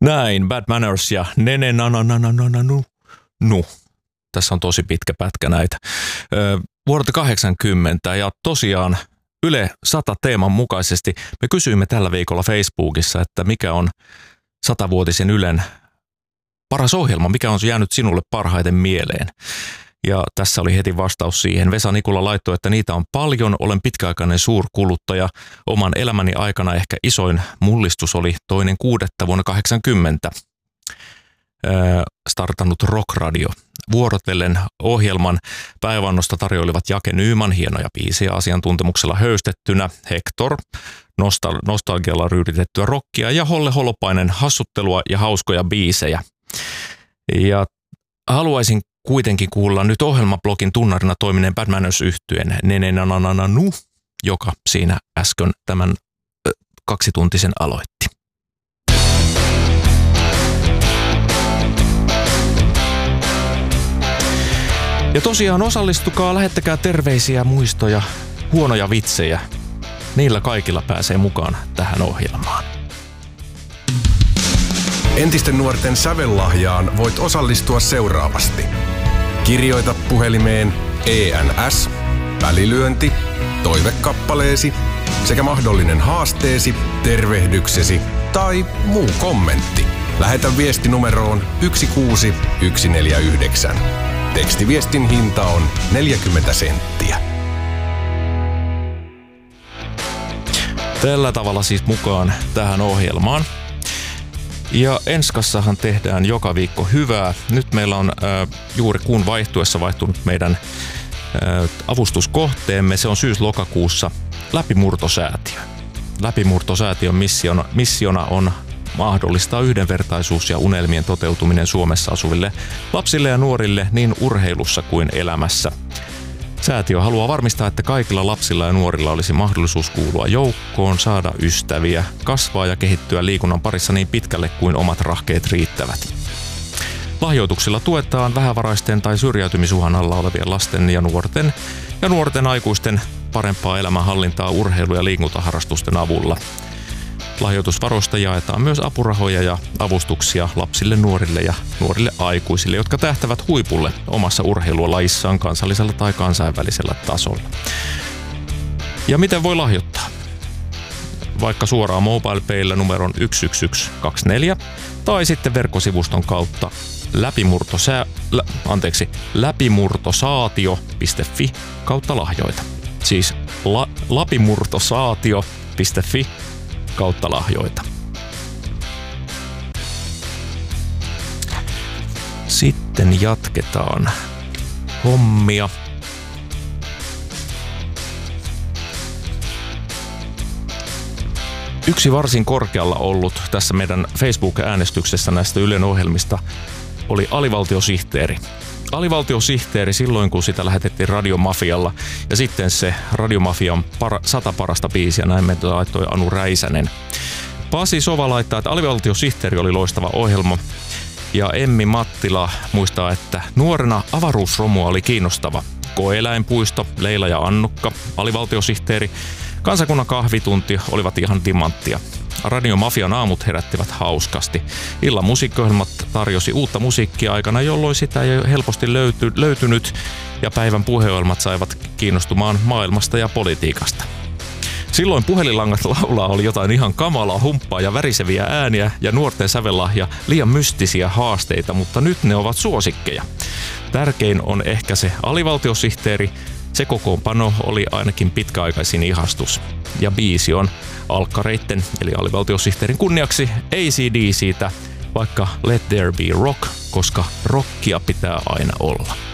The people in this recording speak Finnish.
Näin, Bad Manners ja Nene na na na na na na nu. Tässä on tosi pitkä pätkä näitä. Vuodelta 80 ja tosiaan Yle 100 teeman mukaisesti me kysyimme tällä viikolla Facebookissa, että mikä on 100-vuotisen Ylen paras ohjelma, mikä on jäänyt sinulle parhaiten mieleen. Ja tässä oli heti vastaus siihen. Vesa Nikula laittoi, että niitä on paljon, olen pitkäaikainen suurkuluttaja. Oman elämäni aikana ehkä isoin mullistus oli 2.6. vuonna 80. Startannut Rockradio. Vuorotellen ohjelman päiväannosta tarjoilivat Jake Nyman, hienoja biisejä asiantuntemuksella höystettynä, Hector, nostalgialla ryyditettyä rockia ja Holle Holopainen hassuttelua ja hauskoja biisejä. Ja haluaisin kuitenkin kuulla nyt ohjelmablogin tunnarina toimineen Bad Manners -yhtyeen Nene na na na na nu, joka siinä äsken tämän 2-tuntisen aloitti. Ja tosiaan osallistukaa, lähettäkää terveisiä, muistoja, huonoja vitsejä. Niillä kaikilla pääsee mukaan tähän ohjelmaan. Entisten nuorten sävellahjaan voit osallistua seuraavasti. Kirjoita puhelimeen ENS, välilyönti, toivekappaleesi sekä mahdollinen haasteesi, tervehdyksesi tai muu kommentti. Lähetä viesti numeroon 16149. Tekstiviestin hinta on 40 senttiä. Tällä tavalla siis mukaan tähän ohjelmaan. Ja Enskassahan tehdään joka viikko hyvää. Nyt meillä on juuri kuun vaihtuessa vaihtunut meidän avustuskohteemme. Se on syys-lokakuussa Läpimurtosäätiö. Läpimurtosäätiön missiona on mahdollistaa yhdenvertaisuus ja unelmien toteutuminen Suomessa asuville lapsille ja nuorille niin urheilussa kuin elämässä. Säätiö haluaa varmistaa, että kaikilla lapsilla ja nuorilla olisi mahdollisuus kuulua joukkoon, saada ystäviä, kasvaa ja kehittyä liikunnan parissa niin pitkälle kuin omat rahkeet riittävät. Lahjoituksilla tuetaan vähävaraisten tai syrjäytymisuhan alla olevien lasten ja nuorten aikuisten parempaa elämänhallintaa urheilu- ja liikuntaharrastusten avulla. Lahjoitusvaroista jaetaan myös apurahoja ja avustuksia lapsille, nuorille ja nuorille aikuisille, jotka tähtävät huipulle omassa urheilulajissaan kansallisella tai kansainvälisellä tasolla. Ja miten voi lahjoittaa? Vaikka suoraan MobilePaylla numeron 11124 tai sitten verkkosivuston kautta läpimurtosaatio.fi kautta lahjoita. Siis lapimurtosaatio.fi kautta lahjoita. Sitten jatketaan hommia. Yksi varsin korkealla ollut tässä meidän Facebook-äänestyksessä näistä Ylen ohjelmista oli alivaltiosihteeri. Alivaltiosihteeri silloin, kun sitä lähetettiin Radiomafialla, ja sitten se Radiomafian 100 parasta biisiä, näin me laittoi Anu Räisänen. Pasi Sova laittaa, että alivaltiosihteeri oli loistava ohjelma, ja Emmi Mattila muistaa, että nuorena avaruusromua oli kiinnostava. Koe-eläinpuisto, Leila ja Annukka, alivaltiosihteeri, kansakunnan kahvitunti olivat ihan timanttia. Radiomafian aamut herättivät hauskasti. Illan musiikkiohjelmat tarjosi uutta musiikkia aikana, jolloin sitä ei helposti löytynyt, ja päivän puheohjelmat saivat kiinnostumaan maailmasta ja politiikasta. Silloin puhelinlangat laulaa oli jotain ihan kamalaa, humppaa ja väriseviä ääniä ja nuorten sävellahja liian mystisiä haasteita, mutta nyt ne ovat suosikkeja. Tärkein on ehkä se alivaltiosihteeri. Se kokoonpano oli ainakin pitkäaikaisin ihastus. Ja biisi on alkkareitten eli alivaltiosihteerin kunniaksi AC/DC:tä, vaikka Let There Be Rock, koska rockia pitää aina olla.